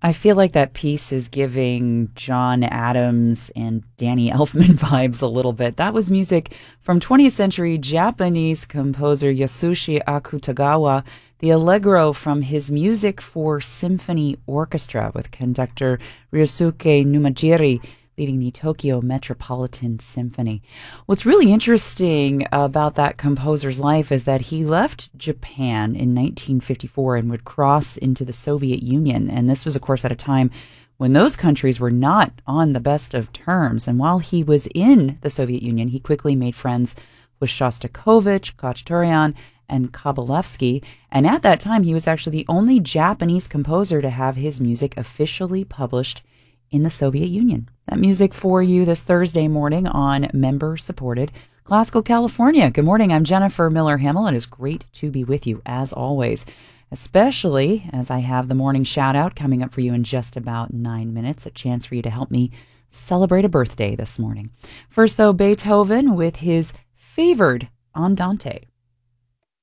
I feel like that piece is giving John Adams and Danny Elfman vibes a little bit. That was music from 20th century Japanese composer Yasushi Akutagawa, the Allegro from his Music for Symphony Orchestra with conductor Ryosuke Numajiri leading the Tokyo Metropolitan Symphony. What's really interesting about that composer's life is that he left Japan in 1954 and would cross into the Soviet Union. And this was, of course, at a time when those countries were not on the best of terms. And while he was in the Soviet Union, he quickly made friends with Shostakovich, Khachaturian, and Kabalevsky. And at that time, he was actually the only Japanese composer to have his music officially published in the Soviet Union. That music for you this Thursday morning on member-supported Classical California. Good morning, I'm Jennifer Miller-Himmel. It is great to be with you, as always, especially as I have the morning shout-out coming up for you in just about 9 minutes, a chance for you to help me celebrate a birthday this morning. First, though, Beethoven with his favored Andante.